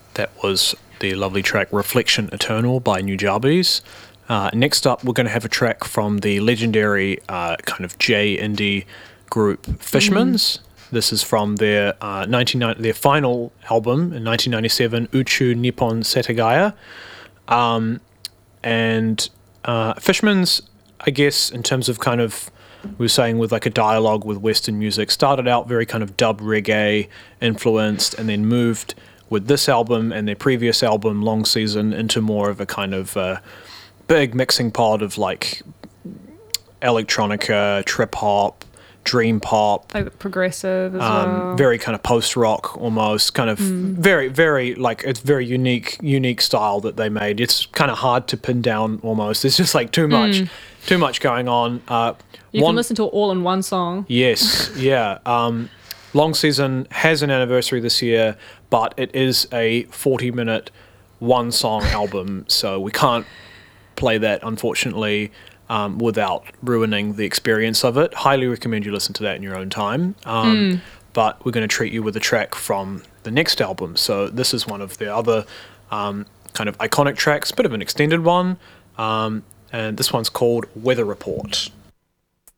That was the lovely track Reflection Eternal by Nujabes. Next up, we're going to have a track from the legendary kind of J indie group Fishmans. This is from their their final album in 1997, Uchu Nippon Satagaya. And Fishmans, I guess, in terms of kind of, we were saying with like a dialogue with Western music, started out very kind of dub reggae influenced and then moved with this album and their previous album, Long Season, into more of a kind of big mixing pot of like electronica, trip hop, dream pop, like progressive as well. Very kind of post rock almost, kind of very, very like it's very unique style that they made. It's kind of hard to pin down almost. There's just like too much going on. You can listen to it all in one song. Yes, yeah. Long Season has an anniversary this year, but it is a 40-minute one-song album, so we can't play that, unfortunately, without ruining the experience of it. Highly recommend you listen to that in your own time. But we're going to treat you with a track from the next album. So this is one of the other kind of iconic tracks, bit of an extended one, and this one's called Weather Report.